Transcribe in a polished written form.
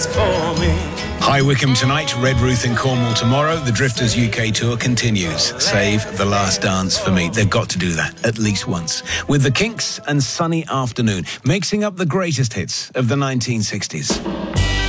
dance for me. High Wycombe tonight, Red Ruth in Cornwall tomorrow. The Drifters UK tour continues. Save the last dance for me. They've got to do that at least once. With the Kinks and Sunny Afternoon, mixing up the greatest hits of the 1960s.